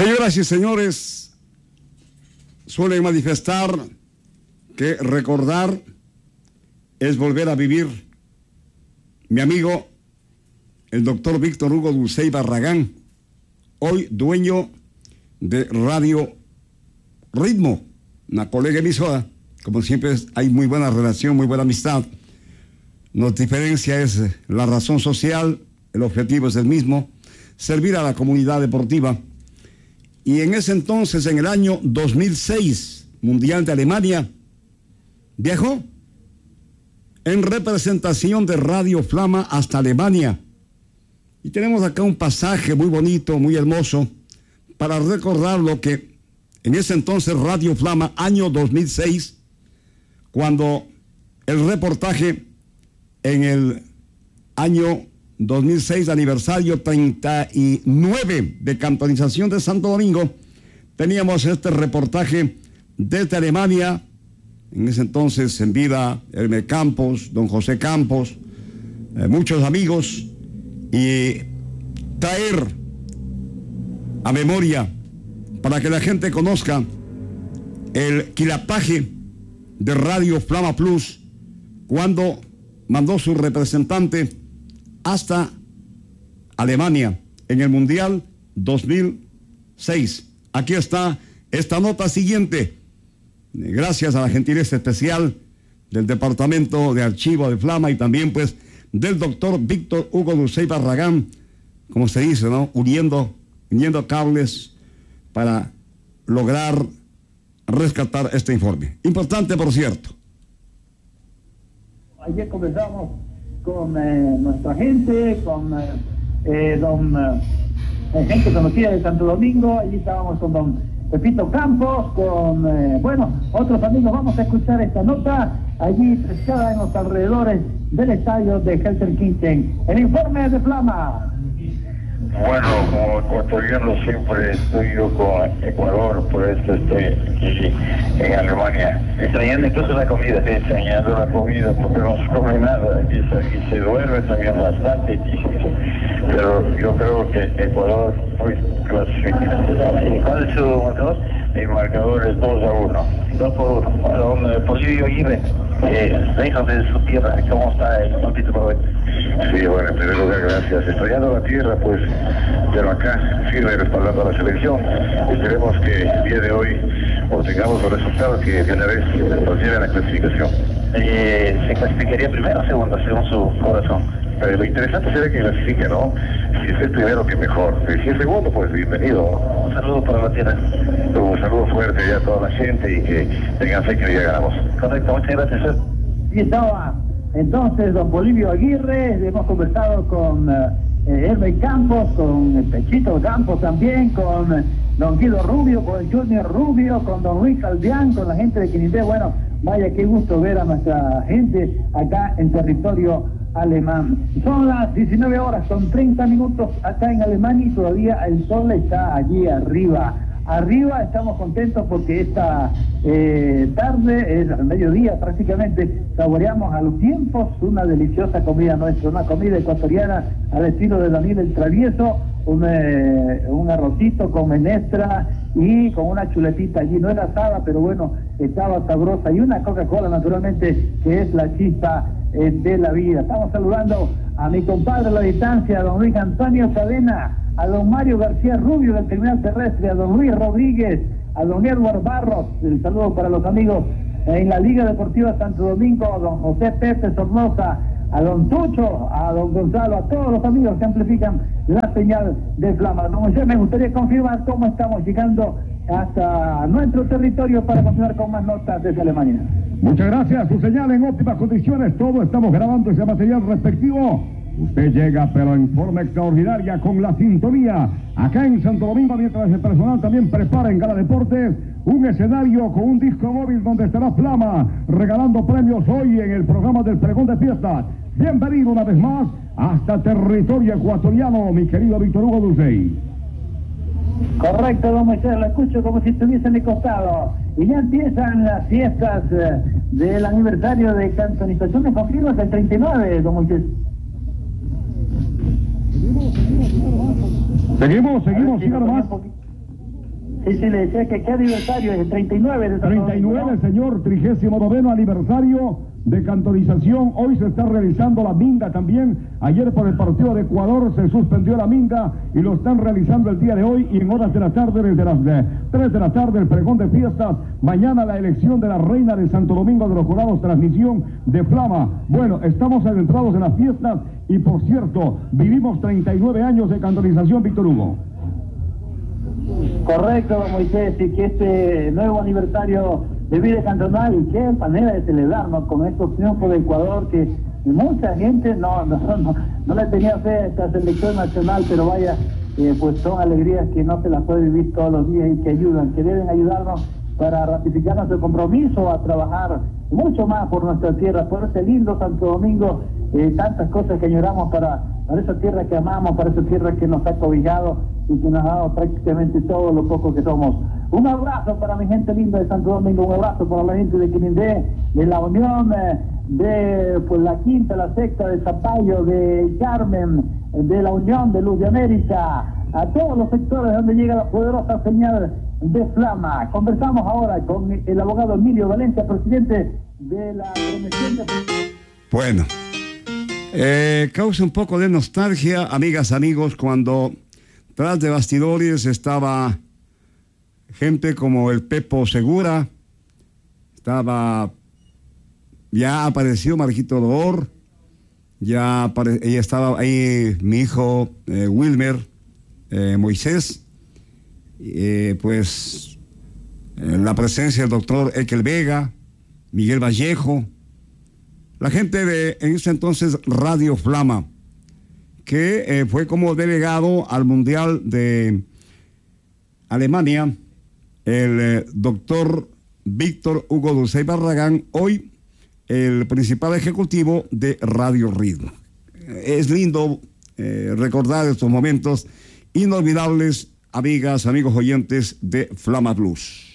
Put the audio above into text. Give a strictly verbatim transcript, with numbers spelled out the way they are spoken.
Señoras y señores, suelen manifestar que recordar es volver a vivir. Mi amigo, el doctor Víctor Hugo Dulcey Barragán, hoy dueño de Radio Ritmo, una colega emisora. Como siempre hay muy buena relación, muy buena amistad. Nuestra diferencia es la razón social, el objetivo es el mismo, servir a la comunidad deportiva. Y en ese entonces, en el año dos mil seis, Mundial de Alemania, viajó en representación de Radio Flama hasta Alemania. Y tenemos acá un pasaje muy bonito, muy hermoso, para recordar lo que en ese entonces Radio Flama, año dos mil seis, cuando el reportaje en el año dos mil seis, aniversario treinta y nueve de cantonización de Santo Domingo, teníamos este reportaje desde Alemania, en ese entonces en vida Hermes Campos, don José Campos, eh, muchos amigos, y traer a memoria para que la gente conozca el quilapaje de Radio Flama Plus cuando mandó su representante hasta Alemania en el Mundial dos mil seis. Aquí está esta nota siguiente, gracias a la gentileza especial del Departamento de Archivo de Flama y también pues del doctor Víctor Hugo Dulcey Barragán, como se dice, ¿no? Uniendo, uniendo cables para lograr rescatar este informe. Importante, por cierto. Ayer conversamos con eh, nuestra gente, con eh, eh, don eh, gente conocida de Santo Domingo. Allí estábamos con don Pepito Campos, con eh, bueno, otros amigos. Vamos a escuchar esta nota allí pescada en los alrededores del estadio de Gelsenkirchen. El informe de Flama. Bueno, como ecuatoriano siempre estoy yo con Ecuador, por eso estoy aquí en Alemania. Extrañando incluso la comida. Extrañando la comida porque no se come nada y se, y se duerme también bastante. Pero yo creo que Ecuador fue clasificado. ¿Y cuál es su marcador? El marcador es dos a uno. dos por uno. Don Polibio Aguirre, eh, lejos de su tierra, ¿cómo está el campito para hoy? Sí, bueno, en primer lugar, gracias. Estrellando la tierra, pues, pero acá, firme respaldando a la selección. Esperemos que el día de hoy obtengamos los resultados que de una vez nos lleven a la clasificación. Eh, ¿Se clasificaría primero o segundo, según su corazón? Eh, lo interesante sería que clasifique, ¿no? Si es el primero, que mejor. Si es segundo, pues bienvenido. Un saludo para la tierra. Un saludo fuerte ya a toda la gente y que tengan fe que ya ganamos. Correcto, muchas gracias. Y estaba entonces don Polibio Aguirre. Hemos conversado con eh, Hermes Campos, con Pechito Campos también, con eh, don Guido Rubio, con el Junior Rubio, con don Luis Calvián, con la gente de Quinindé. Bueno, vaya qué gusto ver a nuestra gente acá en territorio alemán. Son las diecinueve horas, son treinta minutos acá en Alemania y todavía el sol está allí arriba. Arriba estamos contentos porque esta eh, tarde, es al mediodía prácticamente, saboreamos a los tiempos una deliciosa comida nuestra, una comida ecuatoriana al estilo de Daniel el Travieso, un, eh, un arrocito con menestra y con una chuletita allí, no era asada, pero bueno, estaba sabrosa, y una Coca-Cola naturalmente, que es la chispa eh, de la vida. Estamos saludando a mi compadre a la distancia, a don Luis Antonio Cadena, a don Mario García Rubio del Terminal Terrestre, a don Luis Rodríguez, a don Edward Barros, el saludo para los amigos en la Liga Deportiva Santo Domingo, a don José Pepe Sornosa, a don Tucho, a don Gonzalo, a todos los amigos que amplifican la señal de Flama. Don José, me gustaría confirmar cómo estamos llegando hasta nuestro territorio para continuar con más notas desde Alemania. Muchas gracias, su señal en óptimas condiciones, todo estamos grabando ese material respectivo. Usted llega, pero en forma extraordinaria, con la sintonía. Acá en Santo Domingo, mientras el personal también prepara en Gala Deportes un escenario con un disco móvil donde estará Flama regalando premios hoy en el programa del Pregón de Fiestas. Bienvenido una vez más hasta territorio ecuatoriano, mi querido Víctor Hugo Dulcey. Correcto, don Moisés, lo escucho como si estuviese a mi costado. Y ya empiezan las fiestas eh, del aniversario de cantonización. ¿Me confirmas el treinta y nueve, don Moisés? Seguimos, seguimos, siga nomás. Sí, sí, le decía que qué aniversario es el treinta y nueve de Santo treinta y nueve, Domingo, ¿no? señor, trigésimo noveno aniversario de cantonización. Hoy se está realizando la minga también. Ayer por el partido de Ecuador se suspendió la minga y lo están realizando el día de hoy y en horas de la tarde, desde las de, tres de la tarde, el pregón de fiestas. Mañana la elección de la reina de Santo Domingo de los Jurados, transmisión de Flama. Bueno, estamos adentrados en las fiestas y, por cierto, vivimos treinta y nueve años de cantonización, Víctor Hugo. Correcto, Moisés, y que este nuevo aniversario de vida cantonal, y qué manera de celebrarnos con estos triunfos de Ecuador, que mucha gente no no, no, no le tenía fe a esta selección nacional, pero vaya, eh, pues son alegrías que no se las puede vivir todos los días y que ayudan, que deben ayudarnos para ratificar nuestro compromiso a trabajar mucho más por nuestra tierra, por ese lindo Santo Domingo, eh, tantas cosas que añoramos para, para esa tierra que amamos, para esa tierra que nos ha cobijado y que nos ha dado prácticamente todo lo poco que somos. Un abrazo para mi gente linda de Santo Domingo, un abrazo para la gente de Quinindé, de La Unión, eh, de pues, la Quinta, la Sexta, de Zapallo, de Carmen, de La Unión, de Luz de América, a todos los sectores donde llega la poderosa señal de Flama. Conversamos ahora con el abogado Emilio Valencia, presidente de la Comisión de... Bueno, eh, causa un poco de nostalgia, amigas, amigos, cuando tras de bastidores estaba gente como el Pepo Segura, estaba, ya apareció Marquito Dor, ya, apare, ya estaba ahí mi hijo eh, Wilmer, eh, Moisés, eh, pues eh, la presencia del doctor Ekel Vega, Miguel Vallejo, la gente de, en ese entonces, Radio Flama, que eh, fue como delegado al Mundial de Alemania, el eh, doctor Víctor Hugo Dulce Barragán, hoy el principal ejecutivo de Radio Ritmo. Es lindo eh, recordar estos momentos inolvidables, amigas, amigos oyentes de Flama Blues.